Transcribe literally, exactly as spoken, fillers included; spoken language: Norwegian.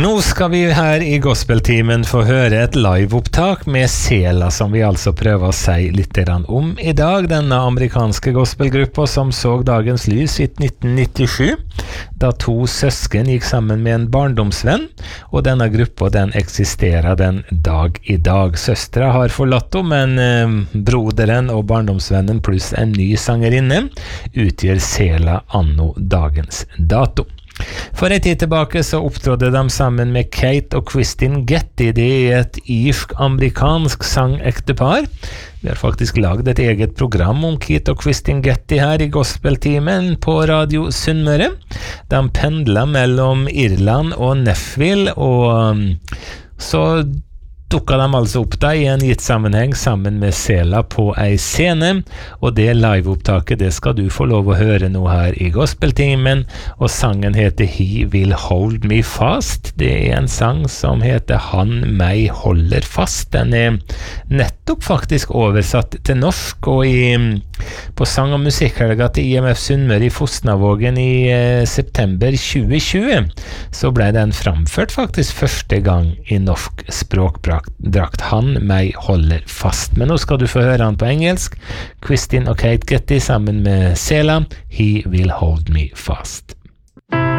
Nå skal vi her i Gospeltimen få høre et liveopptak med Sela, som vi altså prøver å si litt om i dag. Denne amerikanske gospelgruppa som så dagens lys i nitten nittisju, da to søsken gikk sammen med en barndomsvenn, og denne gruppa den eksisterer den dag i dag. Søstra har forlatt henne, men eh, broderen og barndomsvennen pluss en ny sangerinne utgjør Sela anno dagens dato. For en tid tilbake så opptrådde de sammen med Kate og Kristin Getty. Det er et irsk-amerikansk sangektepar. Vi har faktisk laget et eget program om Kate og Kristin Getty her i Gospeltimen på Radio Sunnmøre. De pendler mellom Irland og Nashville, og så dukka de altså opp da i en gitt sammenheng sammen med Sela på ei scene, og det liveopptaket det skal du få lov å høre nå her i Gospeltimen, og sangen heter He Will Hold Me Fast. Det er en sang som heter Han meg holder fast. Den er nettopp faktisk oversatt til norsk, og i, på sang- og musikkhelga til I M F Sunnmøre i Fosnavågen i eh, september tjue tjue, så ble den framført faktisk første gang i norsk språkbrakt. Drakt Han meg holder fast. Men nå skal du få høre han på engelsk. Kristin og Kate Getty sammen med Sela, He Will Hold Me Fast.